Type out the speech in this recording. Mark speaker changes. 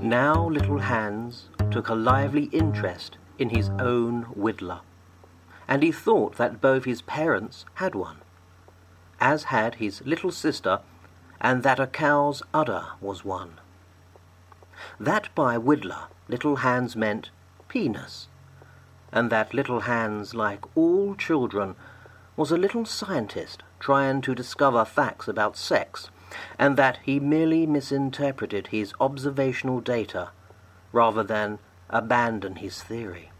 Speaker 1: Now little Hans took a lively interest in his own whittler, and he thought that both his parents had one, as had his little sister, and that a cow's udder was one. That by whittler little Hans meant penis, and that little Hans, like all children, was a little scientist trying to discover facts about sex, and that he merely misinterpreted his observational data rather than abandon his theory.